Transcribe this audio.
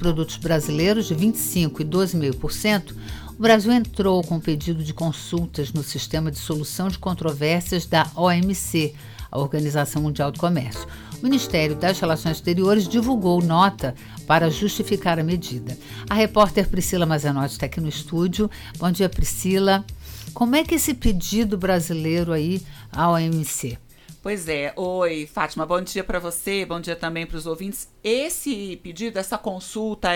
produtos brasileiros de 25% e 12,5%, o Brasil entrou com pedido de consultas no Sistema de Solução de Controvérsias da OMC, a Organização Mundial do Comércio. O Ministério das Relações Exteriores divulgou nota para justificar a medida. A repórter Priscila Mazenotti está aqui no estúdio. Bom dia, Priscila. Como é que esse pedido brasileiro aí à OMC? Pois é. Oi, Fátima, bom dia para você, bom dia também para os ouvintes. Esse pedido, essa consulta